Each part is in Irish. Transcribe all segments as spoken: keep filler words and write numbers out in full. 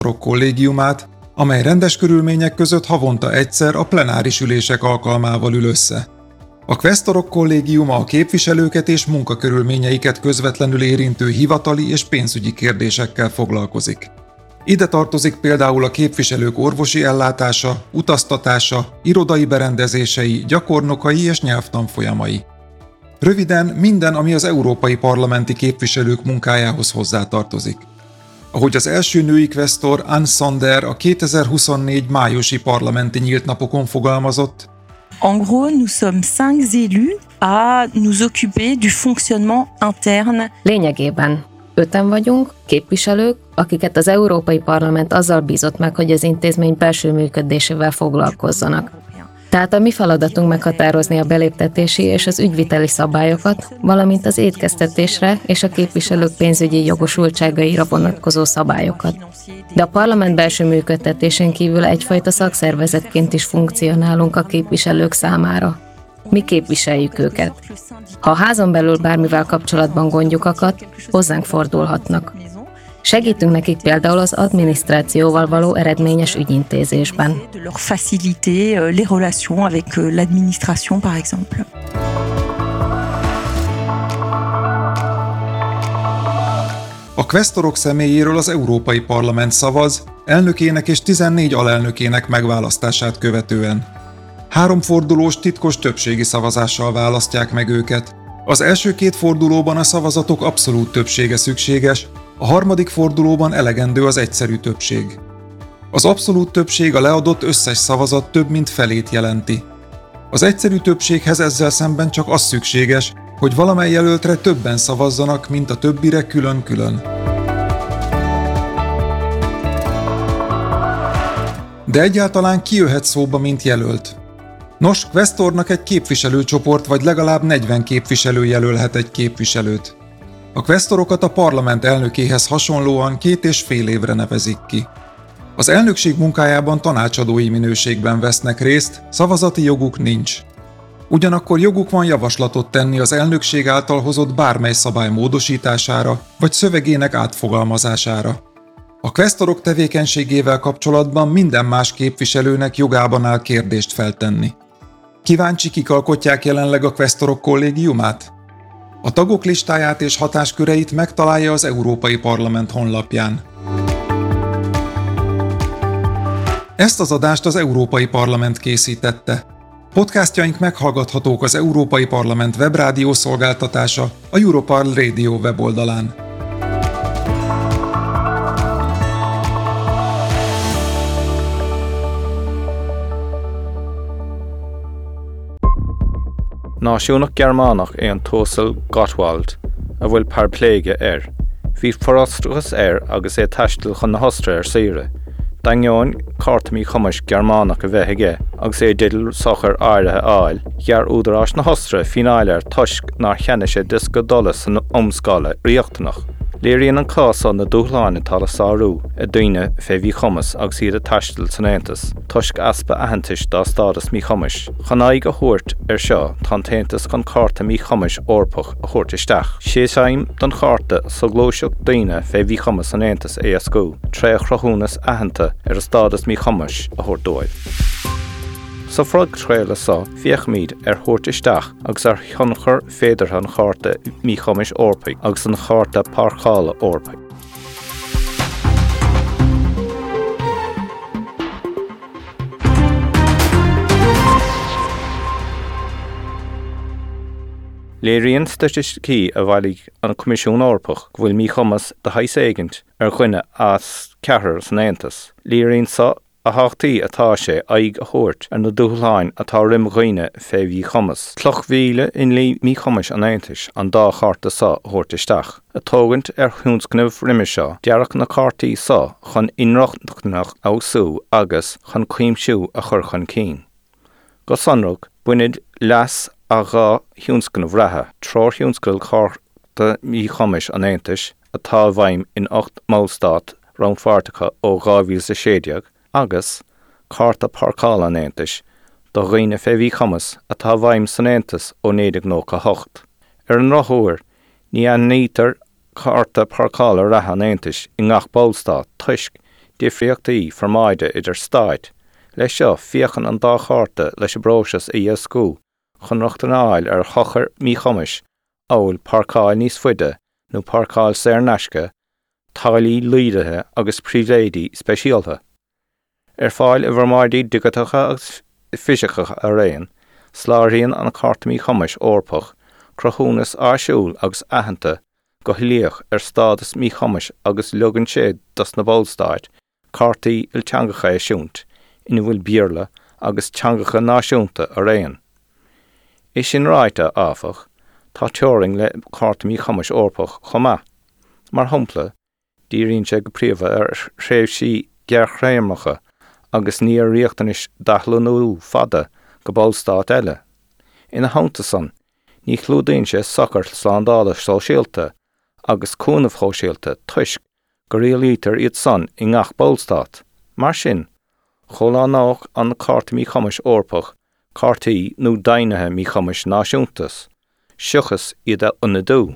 Kvesztorok kollégiumát, amely rendes körülmények között havonta egyszer a plenáris ülések alkalmával ül össze. A Kvesztorok kollégiuma a képviselőket és munkakörülményeiket közvetlenül érintő hivatali és pénzügyi kérdésekkel foglalkozik. Ide tartozik például a képviselők orvosi ellátása, utaztatása, irodai berendezései, gyakornokai és nyelvtanfolyamai. Röviden minden, ami az európai parlamenti képviselők munkájához hozzátartozik. Ahogy az első női kvesztor Ann Sander a kétezer-huszonnégy májusi parlamenti nyílt napokon fogalmazott: En gros, nous sommes cinq élus à nous occuper du fonctionnement interne. Lényegében öten vagyunk, képviselők, akiket az Európai Parlament azzal bízott meg, hogy az intézmény belső működésével foglalkozzanak. Tehát a mi feladatunk meghatározni a beléptetési és az ügyviteli szabályokat, valamint az étkeztetésre és a képviselők pénzügyi jogosultságaira vonatkozó szabályokat. De a parlament belső működtetésén kívül egyfajta szakszervezetként is funkcionálunk a képviselők számára. Mi képviseljük őket. Ha a házon belül bármivel kapcsolatban gondjuk akad, hozzánk fordulhatnak. Segítünk nekik például az adminisztrációval való eredményes ügyintézésben. De leur faciliter les relations avec l'administration, par exemple. A kvesztorok személyéről az Európai Parlament szavaz, elnökének és tizennégy alelnökének megválasztását követően. Három fordulós titkos többségi szavazással választják meg őket. Az első két fordulóban a szavazatok abszolút többsége szükséges, a harmadik fordulóban elegendő az egyszerű többség. Az abszolút többség a leadott összes szavazat több mint felét jelenti. Az egyszerű többséghez ezzel szemben csak az szükséges, hogy valamely jelöltre többen szavazzanak, mint a többire külön-külön. De egyáltalán ki jöhet szóba, mint jelölt? Nos, kvesztornak egy képviselőcsoport vagy legalább negyven képviselő jelölhet egy képviselőt. A kvesztorokat a parlament elnökéhez hasonlóan két és fél évre nevezik ki. Az elnökség munkájában tanácsadói minőségben vesznek részt, szavazati joguk nincs. Ugyanakkor joguk van javaslatot tenni az elnökség által hozott bármely szabály módosítására vagy szövegének átfogalmazására. A kvesztorok tevékenységével kapcsolatban minden más képviselőnek jogában áll kérdést feltenni. Kíváncsi, kik alkotják jelenleg a kvesztorok kollégiumát? A tagok listáját és hatásköreit megtalálja az Európai Parlament honlapján. Ezt az adást az Európai Parlament készítette. Podcastjaink meghallgathatók az Európai Parlament webrádió szolgáltatása, a Europarl Radio weboldalán. Náisiúnach Gearmánach é an tósal Gottwald, a bhfuil par pléige air. Bhí forastachas air agus é taistil chun na hostra ar saoire. Daingeáin cartamí chumas Gearmánach a bheith aige, agus é diddil sochar áirithe áil, gear údarás na hostra fináil ar tuisc nar cheanna sé dis go dul san omscála riachtanach. Léiríonn an cásan na dúchláine tal a sáú a duine fé bhí chumas agus iad a taistil san Aontas, tuisc aspa ahantais dá stádas mí chumas. Chanáig a thuirt ar seo tá taontas chun carta mí chumas orpach a thuirt isteach. Séasáim don charta sa glóiseach duine fé bhí chumas san Aontas é a scó, tre chrathúnas ahanta ar a stádas mí chumas a thuirt dóibh. Sa frog tréile sa fiach míad ar thuirt isteach agus ar thionchar féidir an charta mí chumas orpaig agus an charta páirchála orpaig. Léiríonn statisticí a bhailligh an Comisiún Orpach go bhfuil mí chumas de hais éigint ar chuine as ceathar san Aontas. Léiríonn sa a háchtaí atá sé aig a thuirt ar na dúchláin atá rimghine fé bhí chumas. Cloch mhíle in lí mí chumas an Aontais an dá charta sa thuirt isteach. A tógant ar thuúnscnamh riime seo, dearach na cartaí sa chun inreachtanach áusú agus chun cuimsiú a chur chun cín. Go sonrug, buinid leas a gá thuúnscnamh ratha, tror thuúnscail charta mí chumas an Aontais atá bhaim in ocht móstát rón fartacha ó dhá mhíle sa séideag, agus carta páirchála an Aontais do dhaoine fé bhí chumas atá bhaim san Aontas ó néideag nócha hocht. Ar an rathúir, ní an nítar carta páirchála ratha an Aontais i ngach bólstát tuisc difríochtaí formáide idir stáid, leis seo fiochan an dá cháirte leis bróisas i dhéascú, chun rochtanáil ar chochar míchomis, óil parcáil níos fuide nó parcáil saornaisce, táilí lídathe agus príomhléidí speisialta. Ar fáil i bharmáidí digatacha agus fisiacha a réan, sláiríonn an cáirta míchomis orpach, crochúnas áisiúil agus aitheanta go hilíoch ar stádas míchomis agus lugann sé dos na bólstáid, cáirtaí il teangacha é siúnt, ina bhfuil bíorla agus teangacha náisiúnta a réan. Is sin ráite áfach, tá teoring le cáirta míchomis orpach chomá. Mar thumpla, díríonn sé go príomha ar shréimhsí gearchréimeacha agus níor riachtanis dathlanú fada go bólstát eile. Ina hainta san, ní chlúdaíonn sé socr sláindála sóisialta agus cúnamh chóisialta tuisc go rialítar iad san i ngach bólstát. Mar sin, cholánáach an cáirta míchomis orpach, cáirtaí nó dainethe míchomis náisiúntas, seochas iad a ionadú.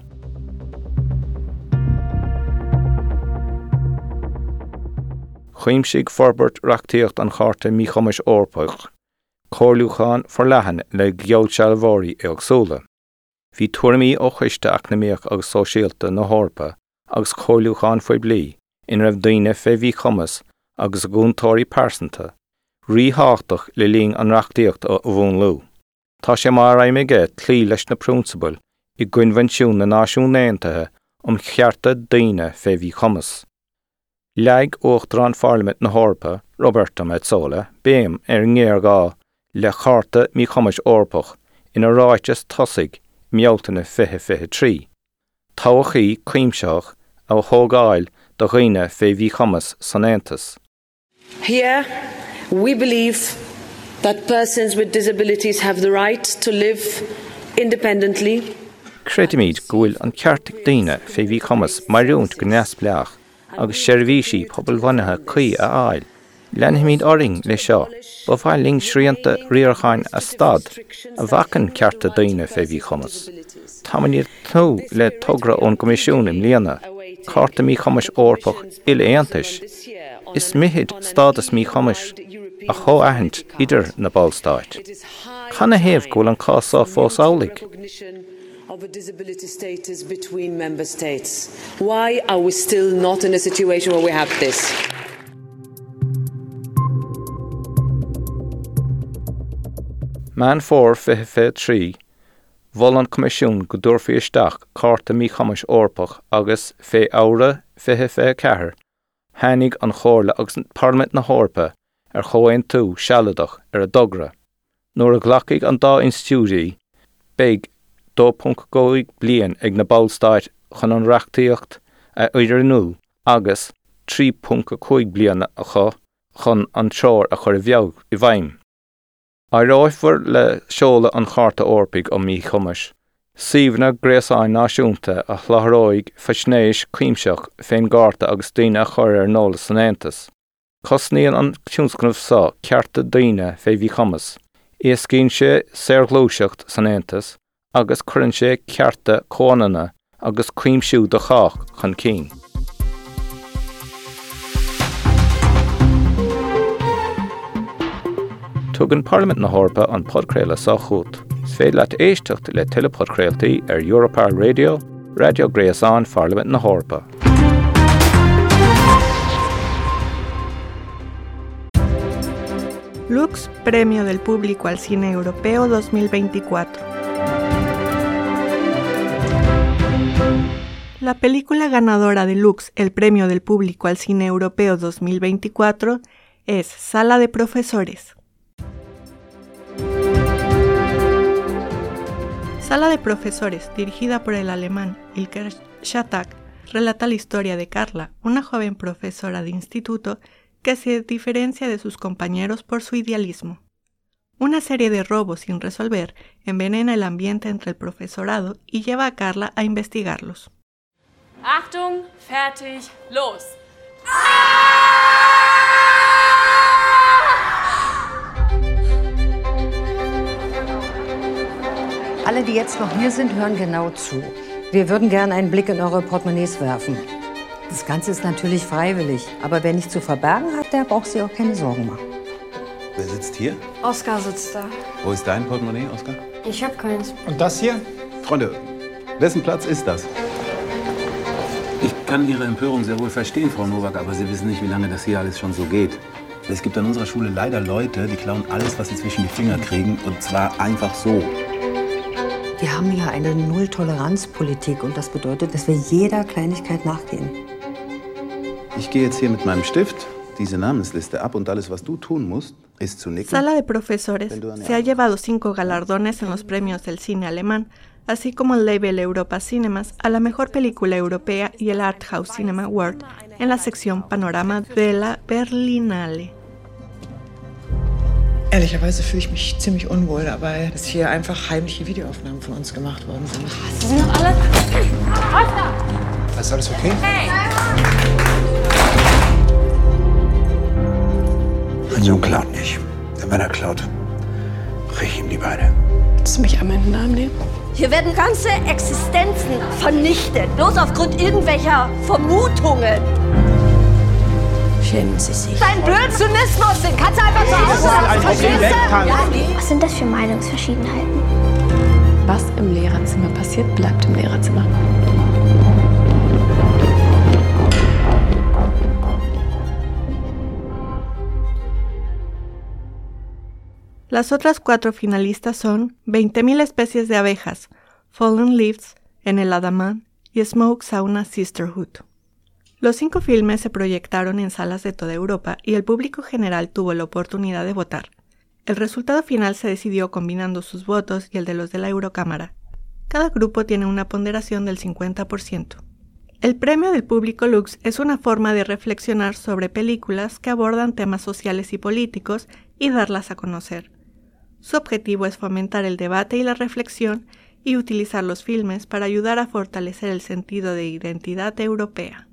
Chuimsigh forbairt reachtaíocht an cháirta míchomis orpach, cóirliúcháin forleathan le gheallsealmhóirí éagsúla. Bhí tuairimí ó chuiste eacnamaíoch agus sóisialta na hórpa agus cóirliúcháin faoi bliain in raibh daoine fé bhí chumas agus a gúntóirí persanta, rítheachtach le líon an reachtaíocht ó bhún lú. Tá sé mar aimige tlí leis na prúnsabal i gcuinmhentisiún na náisiún éantaithe um chearta daoine fé bhí chumas. Leag uachtar an Parliament na hórpa, Roberta Metsola, béim ar ngéir gá le cháirta míchomis orpach ina ráites tosaigh mealltaine fiche fiche trí. Táchaí cuimseach á thógáil do dhaoine fé bhí chumas san Aontas. Here, we believe that persons with disabilities have the right to live independently. Creidimid gúil an ceartach daoine fé bhí chumas marúnt go neaspleach agus seirbhísí pobal bhainethe chuí a áil. Lenimid oring le seo, ba bhail ling sríanta riorchain a stad, a bhacan cearta daoine fé bhí chumas. Támaníir tú le tugra ón comisiún im líana, cáirta míchomis orpach il Aontais. Is mithid stádas míchomis a chomhaithint idir na ballstáid. Chana héamh gúil an cásá fós álaigh. Of a disability status between member states. Why are we still not in a situation where we have this? Man fór fiche fé trí, bhol an comisiún go dúrfaí isteach cáirta míchomis orpach agus fé ára fiche fé ceathair, tháinig an chomhairle agus Parliament na hórpa ar chomhainn tú sealadach ar a dogra. Nuair a ghlacaigh an dá institúidí, beidh dó punt góig bliain ag na ballstáid chun an reachtaíocht a idirnú agus trí punt chuig bliana a chu chun an treoir a chur bheag i bhaim. A ráithfar le seola an cháirta orpaig ó mí chumas, suíomhna gréasáin náisiúnta a chláthróidh feisnéis cuimseach féin gáirta agus daoine a chur ar nóla san Aontas. Cosnaíonn an tiúnscnamh sa cearta daoine fé bhí chumas. Éascíonn sé saorglóiseacht san Aontas agus cuireann sé cearta cónainne agus cuimsiú do chách chun cín. Tugann Parliament na hórpa an podcréile sa chuut. Is féad leat éisteacht le telepodcréaltaí ar Europar Radio, Radio Gréasáin Parliament na hórpa. Lux, Premio del Público al Cine Europeo dos mil veinticuatro. La película ganadora de Lux, el Premio del Público al Cine Europeo dos mil veinticuatro, es Sala de Profesores. Sala de Profesores, dirigida por el alemán Ilker Schatak, relata la historia de Carla, una joven profesora de instituto que se diferencia de sus compañeros por su idealismo. Una serie de robos sin resolver envenena el ambiente entre el profesorado y lleva a Carla a investigarlos. Achtung, fertig, los! Alle, die jetzt noch hier sind, hören genau zu. Wir würden gerne einen Blick in eure Portemonnaies werfen. Das Ganze ist natürlich freiwillig, aber wer nichts zu verbergen hat, der braucht sich auch keine Sorgen machen. Wer sitzt hier? Oskar sitzt da. Wo ist dein Portemonnaie, Oskar? Ich hab keins. Und das hier? Freunde, wessen Platz ist das? Ich kann Ihre Empörung sehr wohl verstehen, Frau Nowak, aber Sie wissen nicht, wie lange das hier alles schon so geht. Es gibt an unserer Schule leider Leute, die klauen alles, was sie zwischen die Finger kriegen, und zwar einfach so. Wir haben hier eine Null-Toleranz-Politik und das bedeutet, dass wir jeder Kleinigkeit nachgehen. Ich gehe jetzt hier mit meinem Stift diese Namensliste ab und alles, was du tun musst, ist zu nicken. Sala de Profesores se ha llevado cinco galardones en los premios del cine alemán, así como el label Europa Cinemas a la mejor película europea y el Art House Cinema Award en la sección Panorama de la Berlinale. Ehrlicherweise fühle ich mich ziemlich unwohl dabei, dass hier einfach heimliche Videoaufnahmen von uns gemacht worden sind. Sie sind doch alle... Oskar! Ist alles okay? Hey! Mein Sohn klaut nicht. Denn wenn er klaut, brich ich ihm die Beine. Willst du mich an meinen Namen nehmen? Hier werden ganze Existenzen vernichtet, bloß aufgrund irgendwelcher Vermutungen. Schämen Sie sich. Dein Blödsinnismus, den kannst du einfach zu Hause lassen, verstehst du? Ja, was sind das für Meinungsverschiedenheiten? Was im Lehrerzimmer passiert, bleibt im Lehrerzimmer. Las otras cuatro finalistas son veinte mil especies de abejas, Fallen Leaves, En el Adamán y Smoke Sauna Sisterhood. Los cinco filmes se proyectaron en salas de toda Europa y el público general tuvo la oportunidad de votar. El resultado final se decidió combinando sus votos y el de los de la Eurocámara. Cada grupo tiene una ponderación del cincuenta por ciento. El premio del público Lux es una forma de reflexionar sobre películas que abordan temas sociales y políticos y darlas a conocer. Su objetivo es fomentar el debate y la reflexión y utilizar los filmes para ayudar a fortalecer el sentido de identidad europea.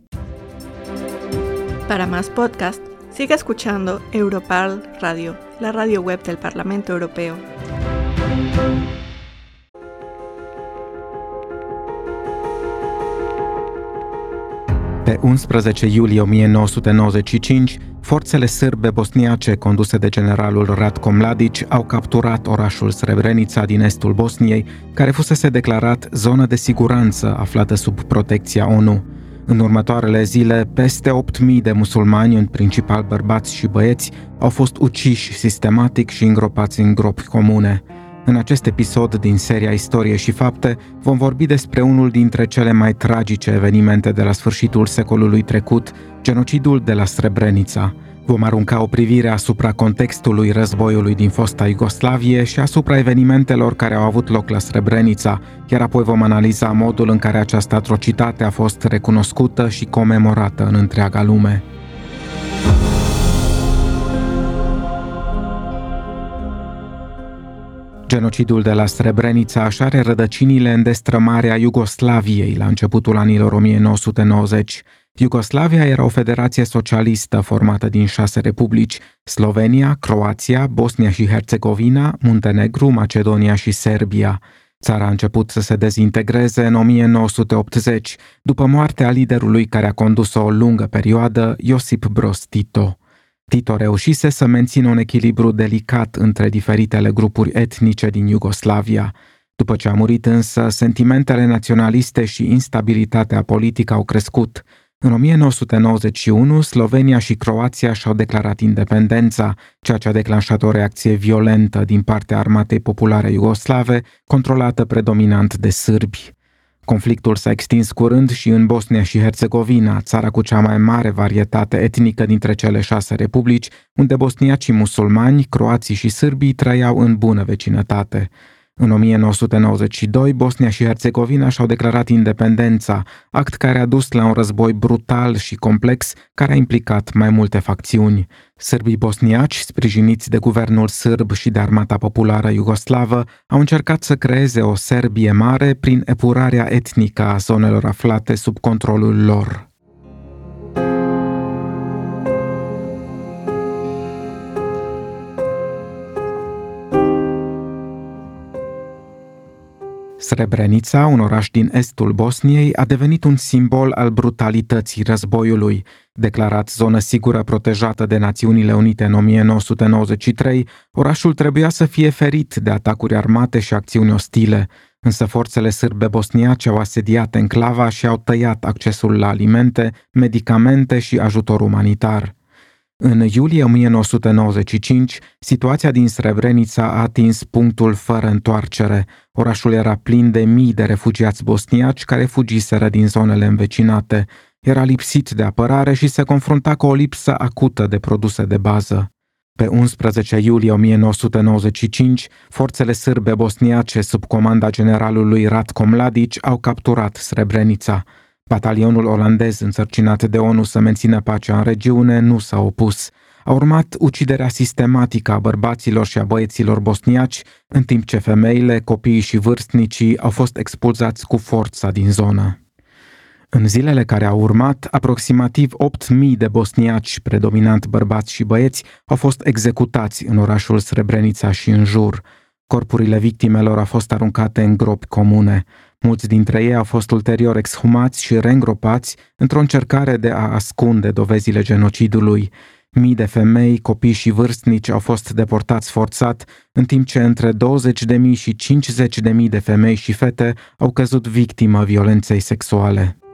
Para más podcast, siga escuchando Europarl Radio, la radio web del Parlamento Europeo. Pe unsprezece iulie o mie nouă sute nouăzeci și cinci, forțele sârbe bosniace conduse de generalul Ratko Mladic au capturat orașul Srebrenica din estul Bosniei, care fusese declarat zonă de siguranță aflată sub protecția O N U. În următoarele zile, peste opt mii de musulmani, în principal bărbați și băieți, au fost uciși sistematic și îngropați în gropi comune. În acest episod din seria Istorie și Fapte vom vorbi despre unul dintre cele mai tragice evenimente de la sfârșitul secolului trecut, genocidul de la Srebrenica. Vom arunca o privire asupra contextului războiului din fosta Iugoslavie și asupra evenimentelor care au avut loc la Srebrenica, iar apoi vom analiza modul în care această atrocitate a fost recunoscută și comemorată în întreaga lume. Genocidul de la Srebrenica își are rădăcinile în destrămarea Iugoslaviei la începutul anilor o mie nouă sute nouăzeci. Iugoslavia era o federație socialistă formată din șase republici: Slovenia, Croația, Bosnia și Herțegovina, Muntenegru, Macedonia și Serbia. Țara a început să se dezintegreze în o mie nouă sute optzeci, după moartea liderului care a condus-o o lungă perioadă, Iosip Broz Tito. Tito reușise să mențină un echilibru delicat între diferitele grupuri etnice din Iugoslavia. După ce a murit însă, sentimentele naționaliste și instabilitatea politică au crescut. În o mie nouă sute nouăzeci și unu, Slovenia și Croația și-au declarat independența, ceea ce a declanșat o reacție violentă din partea Armatei Populare Iugoslave, controlată predominant de sârbi. Conflictul s-a extins curând și în Bosnia și Herțegovina, țara cu cea mai mare varietate etnică dintre cele șase republici, unde bosniacii musulmani, croații și sârbii trăiau în bună vecinătate. În o mie nouă sute nouăzeci și doi, Bosnia și Herțegovina și-au declarat independența, act care a dus la un război brutal și complex care a implicat mai multe facțiuni. Sârbii bosniaci, sprijiniți de guvernul sârb și de Armata Populară Iugoslavă, au încercat să creeze o Serbie mare prin epurarea etnică a zonelor aflate sub controlul lor. Srebrenica, un oraș din estul Bosniei, a devenit un simbol al brutalității războiului. Declarat zonă sigură protejată de Națiunile Unite în o mie nouă sute nouăzeci și trei, orașul trebuia să fie ferit de atacuri armate și acțiuni ostile, însă forțele sârbe bosniace au asediat enclava și au tăiat accesul la alimente, medicamente și ajutor umanitar. În iulie o mie nouă sute nouăzeci și cinci, situația din Srebrenica a atins punctul fără întoarcere. Orașul era plin de mii de refugiați bosniaci care fugiseră din zonele învecinate. Era lipsit de apărare și se confrunta cu o lipsă acută de produse de bază. Pe unsprezece iulie o mie nouă sute nouăzeci și cinci, forțele sârbe bosniace sub comanda generalului Ratko Mladic au capturat Srebrenica. Batalionul olandez însărcinat de ONU să mențină pacea în regiune nu s-a opus. A urmat uciderea sistematică a bărbaților și a băieților bosniaci, în timp ce femeile, copiii și vârstnicii au fost expulzați cu forța din zonă. În zilele care au urmat, aproximativ opt mii de bosniaci, predominant bărbați și băieți, au fost executați în orașul Srebrenica și în jur. Corpurile victimelor au fost aruncate în gropi comune. Mulți dintre ei au fost ulterior exhumați și reîngropați într-o încercare de a ascunde dovezile genocidului. Mii de femei, copii și vârstnici au fost deportați forțat, în timp ce între douăzeci de mii și cincizeci de mii de femei și fete au căzut victimă violenței sexuale.